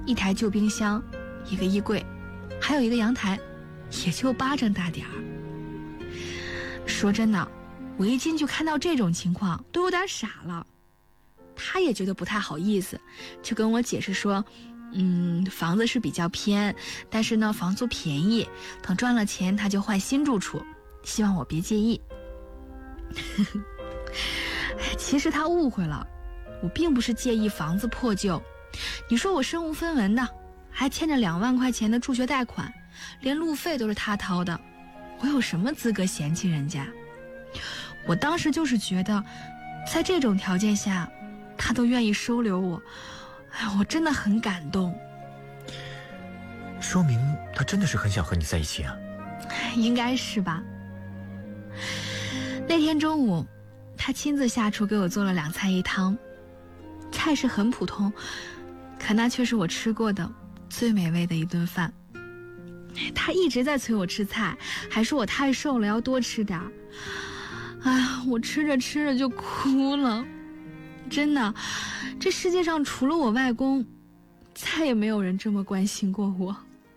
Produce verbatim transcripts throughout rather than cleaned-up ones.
一台旧冰箱，一个衣柜，还有一个阳台，也就巴掌大点儿。说真的，我一进去看到这种情况都有点傻了。他也觉得不太好意思，就跟我解释说，嗯，房子是比较偏，但是呢房租便宜，等赚了钱他就换新住处，希望我别介意。其实他误会了，我并不是介意房子破旧。你说我身无分文的，还欠着两万块钱的助学贷款，连路费都是他掏的，我有什么资格嫌弃人家？我当时就是觉得，在这种条件下，他都愿意收留我，哎，我真的很感动。 说明他真的是很想和你在一起啊。 应该是吧。那天中午，他亲自下厨给我做了两菜一汤，菜是很普通，可那却是我吃过的最美味的一顿饭。他一直在催我吃菜，还说我太瘦了要多吃点。哎呀，我吃着吃着就哭了。真的，这世界上除了我外公，再也没有人这么关心过我。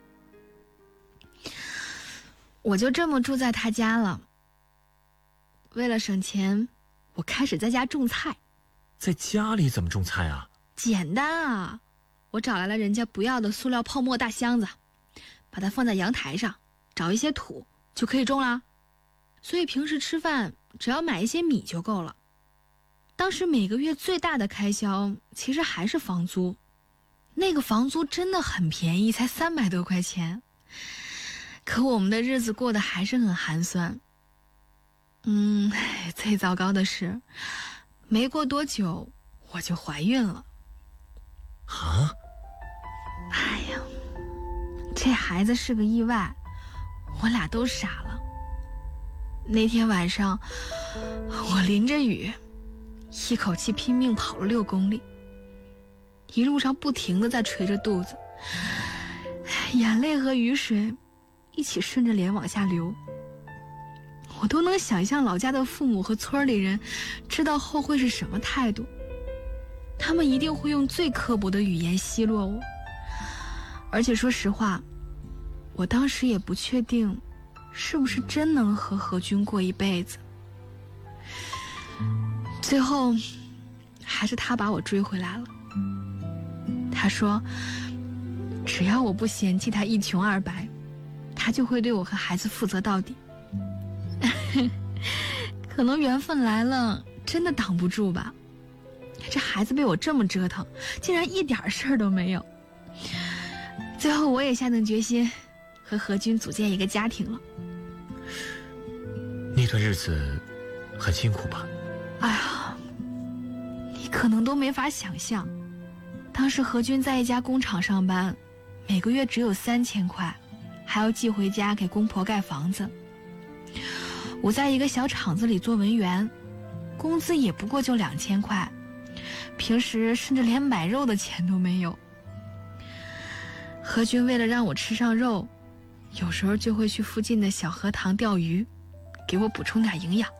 我就这么住在他家了。为了省钱，我开始在家种菜。 在家里怎么种菜啊？ 简单啊，我找来了人家不要的塑料泡沫大箱子，把它放在阳台上，找一些土就可以种啦。所以平时吃饭只要买一些米就够了。当时每个月最大的开销其实还是房租，那个房租真的很便宜，才三百多块钱。可我们的日子过得还是很寒酸。嗯，最糟糕的是，没过多久我就怀孕了。 啊？ 哎呀，这孩子是个意外，我俩都傻了。那天晚上，我淋着雨，一口气拼命跑了六公里，一路上不停地在捶着肚子，眼泪和雨水一起顺着脸往下流。我都能想象老家的父母和村里人知道后会是什么态度，他们一定会用最刻薄的语言奚落我。而且说实话，我当时也不确定是不是真能和何军过一辈子。最后还是他把我追回来了。他说只要我不嫌弃他一穷二白，他就会对我和孩子负责到底。可能缘分来了，真的挡不住吧。这孩子被我这么折腾，竟然一点事儿都没有。最后我也下定决心和何军组建一个家庭了。 那段日子很辛苦吧？ 哎呀，你可能都没法想象，当时何军在一家工厂上班，每个月只有三千块，还要寄回家给公婆盖房子。我在一个小厂子里做文员，工资也不过就两千块，平时甚至连买肉的钱都没有。何军为了让我吃上肉，有时候就会去附近的小河塘钓鱼，给我补充点营养。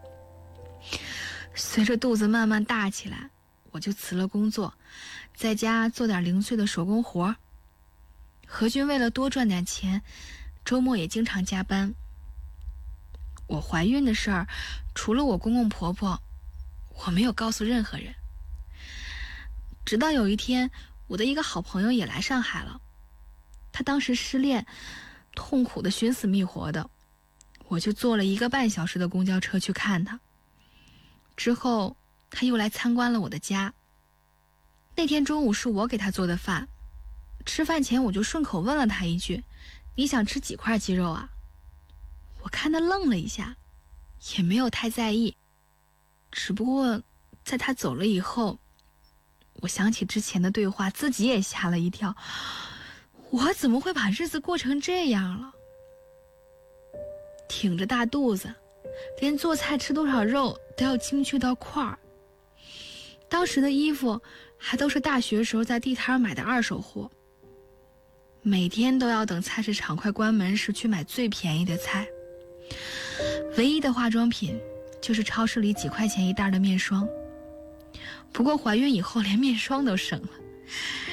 随着肚子慢慢大起来，我就辞了工作，在家做点零碎的手工活。何军为了多赚点钱，周末也经常加班。我怀孕的事儿，除了我公公婆婆，我没有告诉任何人。直到有一天，我的一个好朋友也来上海了，他当时失恋，痛苦的寻死觅活的，我就坐了一个半小时的公交车去看他。之后他又来参观了我的家。那天中午是我给他做的饭，吃饭前我就顺口问了他一句，你想吃几块鸡肉啊？我看他愣了一下，也没有太在意。只不过在他走了以后，我想起之前的对话，自己也吓了一跳。我怎么会把日子过成这样了？挺着大肚子，连做菜吃多少肉都要精确到块儿。当时的衣服还都是大学时候在地摊买的二手货，每天都要等菜市场快关门时去买最便宜的菜。唯一的化妆品就是超市里几块钱一袋的面霜，不过怀孕以后连面霜都省了。